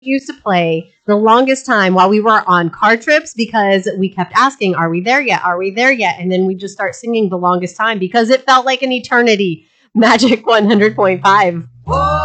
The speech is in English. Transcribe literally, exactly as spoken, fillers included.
used to play the longest time while we were on car trips because we kept asking, "Are we there yet? Are we there yet?" And then we just start singing the longest time because it felt like an eternity. Magic one hundred point five.